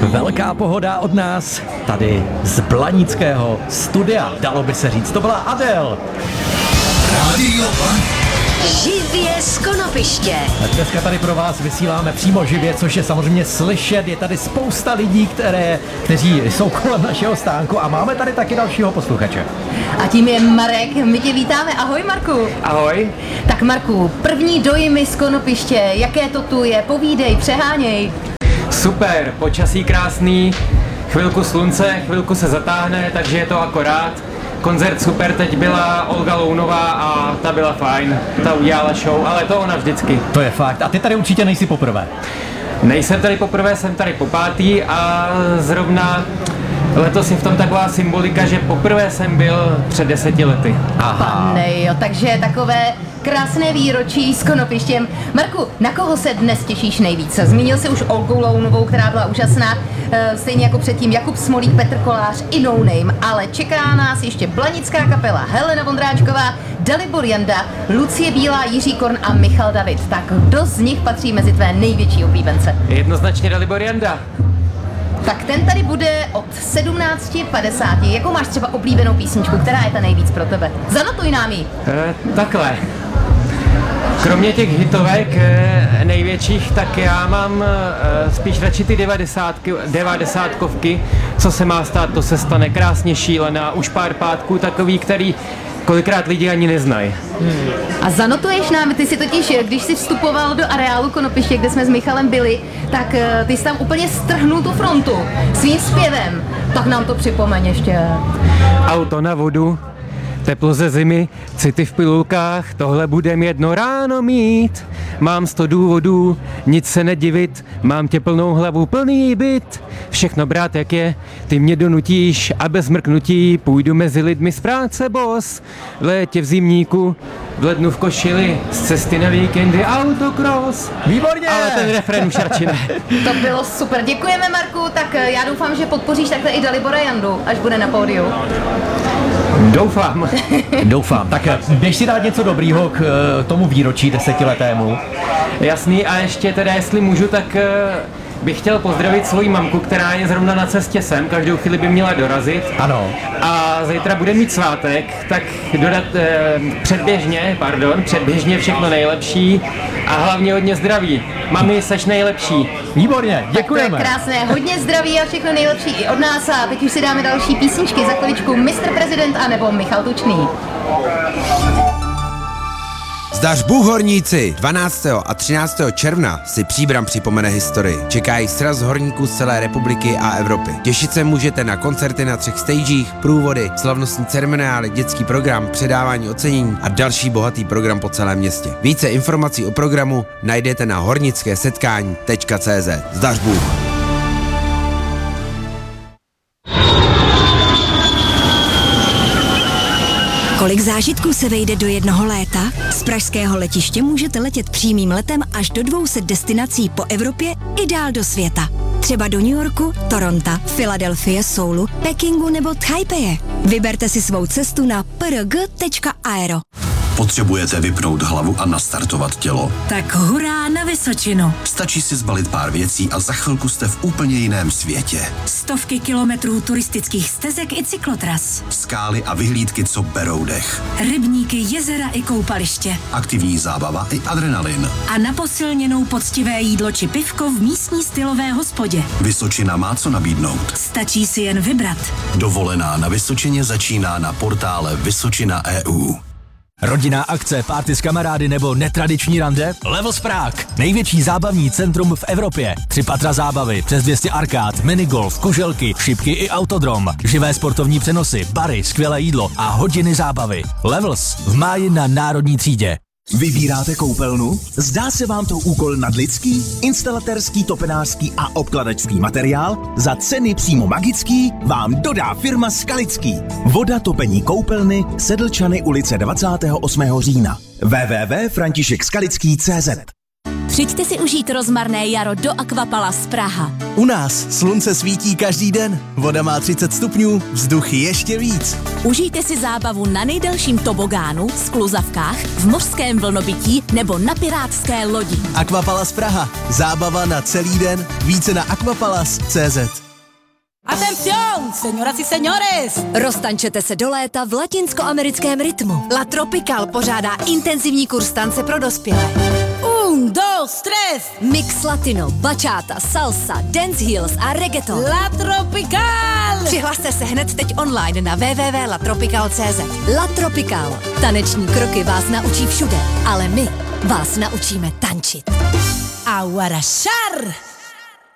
Velká pohoda od nás tady z blanického studia, dalo by se říct. To byla Adele. Radio Živě z Konopiště. Dneska tady pro vás vysíláme přímo živě, což je samozřejmě slyšet. Je tady spousta lidí, kteří jsou kolem našeho stánku a máme tady taky dalšího posluchače. A tím je Marek, my tě vítáme. Ahoj Marku. Ahoj. Tak Marku, první dojmy z Konopiště, jaké to tu je, povídej, přeháněj. Super, počasí krásný, chvilku slunce, chvilku se zatáhne, takže je to akorát. Koncert super, teď byla Olga Lounová a ta byla fajn, ta udělala show, ale to ona vždycky. To je fakt. A ty tady určitě nejsi poprvé. Nejsem tady poprvé, jsem tady popátý a zrovna letos je v tom taková symbolika, že poprvé jsem byl před 10 lety. Aha. Pane jo, takže takové krásné výročí s Konopištěm. Marku, na koho se dnes těšíš nejvíce? Zmínil jsi už Olgu Lounovou, která byla úžasná, stejně jako předtím Jakub Smolík, Petr Kolář i No Name, ale čeká nás ještě blanická kapela Helena Vondráčková, Dalibor Janda, Lucie Bílá, Jiří Korn a Michal David. Tak kdo z nich patří mezi tvé největší oblíbence? Jednoznačně Dalibor Janda. Tak ten tady bude od 17:50. Jakou máš třeba oblíbenou písničku, která je ta nejvíc pro tebe? Zanotuj nám ji. Takhle. Kromě těch hitovek největších, tak já mám spíš radši ty 90kovky, co se má stát, to se stane, krásně šílená, už pár pátků takový, který kolikrát lidi ani neznají. A zanotuješ nám, ty si totiž, když jsi vstupoval do areálu Konopiště, kde jsme s Michalem byli, tak ty jsi tam úplně strhnul tu frontu svým zpěvem. Tak nám to připomeň ještě. Auto na vodu, teplo ze zimy, city v pilulkách, tohle budem jedno ráno mít. Mám 100 důvodů, nic se nedivit, mám tě plnou hlavu, plný byt. Všechno brát jak je, ty mě donutíš a bez mrknutí půjdu mezi lidmi z práce, boss. V létě v zimníku, v lednu v košili, z cesty na víkendy autocross. Výborně! Ale ten refrén už radši ne. To bylo super, děkujeme Marku, tak já doufám, že podpoříš takhle i Dalibora Jandu, až bude na pódiu. Doufám. Tak běž si dát něco dobrýho k tomu výročí 10letému. Jasný, a ještě teda, jestli můžu, tak bych chtěl pozdravit svoji mamku, která je zrovna na cestě sem, každou chvíli by měla dorazit. Ano. A zítra bude mít svátek, tak dodat předběžně všechno nejlepší a hlavně hodně zdraví. Mami, seš nejlepší. Výborně, děkujeme. Tak to je krásné, hodně zdraví a všechno nejlepší i od nás a teď už si dáme další písničky, za chviličku Mr. Prezident a nebo Michal Tučný. Zdař Bůh horníci! 12. a 13. června si Příbram připomene historii. Čekají sraz horníků z celé republiky a Evropy. Těšit se můžete na koncerty na 3 stagech, průvody, slavnostní ceremoniály, dětský program, předávání ocenění a další bohatý program po celém městě. Více informací o programu najdete na hornickésetkání.cz. Zdař Bůh! Kolik zážitků se vejde do jednoho léta? Z pražského letiště můžete letět přímým letem až do 200 destinací po Evropě i dál do světa. Třeba do New Yorku, Toronto, Filadelfie, Soulu, Pekingu nebo Taipeje. Vyberte si svou cestu na prg.aero. Potřebujete vypnout hlavu a nastartovat tělo? Tak hurá na Vysočinu. Stačí si zbalit pár věcí a za chvilku jste v úplně jiném světě. Stovky kilometrů turistických stezek i cyklotras. Skály a vyhlídky, co berou dech. Rybníky, jezera i koupaliště. Aktivní zábava i adrenalin. A na posilněnou poctivé jídlo či pivko v místní stylové hospodě. Vysočina má co nabídnout. Stačí si jen vybrat. Dovolená na Vysočině začíná na portále Vysočina.eu. Rodinná akce, party s kamarády nebo netradiční rande? Levels Prague. Největší zábavní centrum v Evropě. 3 patra zábavy, přes 200 arkád, minigolf, kuželky, šipky i autodrom. Živé sportovní přenosy, bary, skvělé jídlo a hodiny zábavy. Levels v máji na Národní třídě. Vybíráte koupelnu? Zdá se vám to úkol nadlidský? Instalatérský, topenářský a obkladačský materiál za ceny přímo magický vám dodá firma Skalický. Voda, topení koupelny, Sedlčany, ulice 28. října. www.františekskalický.cz Přijďte si užít rozmarné jaro do Aquapalace Praha. U nás slunce svítí každý den, voda má 30 stupňů, vzduch ještě víc. Užijte si zábavu na nejdelším tobogánu, skluzavkách, v mořském vlnobytí nebo na pirátské lodi. Aquapalace Praha. Zábava na celý den. Více na aquapalace.cz. Atención, señoras y señores! Roztančete se do léta v latinskoamerickém rytmu. La Tropical pořádá intenzivní kurz tance pro dospělé. 1, 2, 3! Mix latino, bachata, salsa, dance heels a reggaeton. La Tropical! Přihlaste se hned teď online na www.latropical.cz. La Tropical. Taneční kroky vás naučí všude, ale my vás naučíme tančit. Aguarachar!